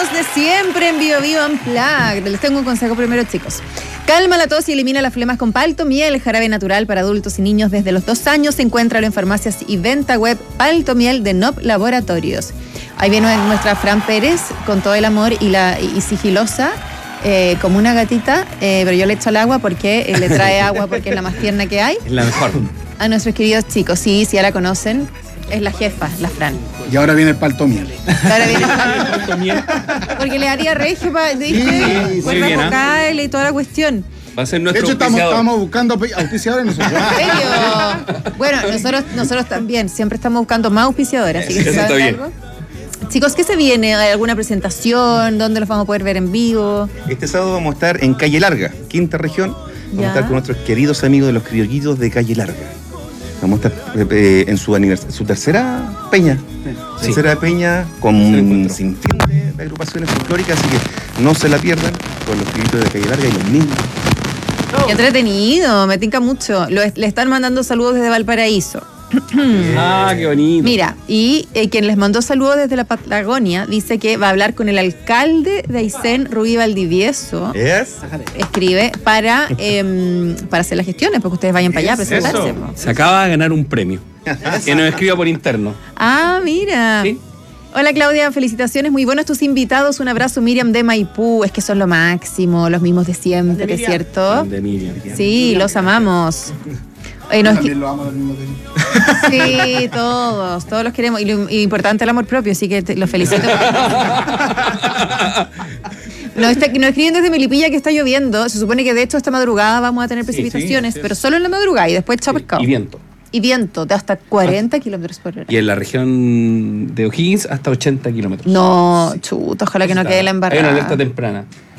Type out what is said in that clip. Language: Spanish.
mismos de siempre en Bio Bio Unplugged. Les tengo un consejo primero, chicos. Calma la tos y elimina las flemas con Paltomiel, jarabe natural para adultos y niños desde los 2 años. Encuéntralo en farmacias y venta web. Paltomiel de Nop Laboratorios. Ahí viene nuestra Fran Pérez con todo el amor y sigilosa, como una gatita, pero yo le echo el agua porque le trae agua porque es la más tierna que hay. Es la mejor. A nuestros queridos chicos, sí, ya la conocen. Es la jefa, la Fran. Y ahora viene el Paltomiel. Ahora viene el Paltomiel. Porque le haría regio para cuerda vocal y toda la cuestión. Va a ser nuestro. De hecho, estamos buscando auspiciadores nosotros. ¿En serio? Bueno, nosotros también. Siempre estamos buscando más auspiciadores. Así que eso está bien. Algo. Chicos, ¿qué se viene? ¿Hay alguna presentación? ¿Dónde los vamos a poder ver en vivo? Este sábado vamos a estar en Calle Larga, quinta región. Vamos a estar con nuestros queridos amigos de los criollitos de Calle Larga. Vamos a estar en su tercera peña. Sí. Tercera peña con un sinfín de agrupaciones folclóricas, así que no se la pierdan con los criollitos de Calle Larga y los niños. Qué entretenido, me tinca mucho. Le están mandando saludos desde Valparaíso. Ah, qué bonito. Mira, y quien les mandó saludos desde la Patagonia dice que va a hablar con el alcalde de Aysén, Rubí Valdivieso. Escribe para hacer las gestiones, porque ustedes vayan para allá a presentarse. Se acaba de ganar un premio. Que nos escriba por interno. Ah, mira. ¿Sí? Hola Claudia, felicitaciones, muy buenos tus invitados. Un abrazo, Miriam de Maipú. Es que son lo máximo, los mismos de siempre, ¿es cierto? De Miriam. Sí, los amamos. También lo amo del mismo tiempo. Sí, todos los queremos. Y importante el amor propio, así que los felicito. Nos escriben desde Melipilla que está lloviendo. Se supone que de hecho esta madrugada vamos a tener precipitaciones, pero solo en la madrugada y después chao pescado. Y viento. Y viento de hasta 40 kilómetros por hora. Y en la región de O'Higgins hasta 80 kilómetros. No, chuta, ojalá que no quede la embarrada. Hay una alerta temprana.